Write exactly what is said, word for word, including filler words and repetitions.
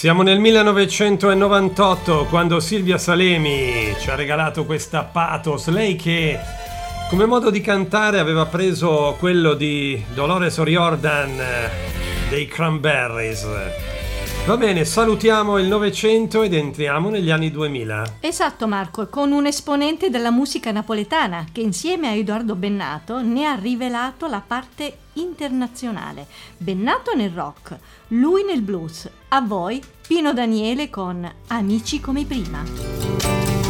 Siamo nel millenovecentonovantotto, quando Silvia Salemi ci ha regalato questa Pathos, lei che come modo di cantare aveva preso quello di Dolores O'Riordan dei Cranberries. Va bene, salutiamo il Novecento ed entriamo negli anni duemila. Esatto Marco, con un esponente della musica napoletana che insieme a Edoardo Bennato ne ha rivelato la parte internazionale. Bennato nel rock, lui nel blues. A voi Pino Daniele con Amici come prima.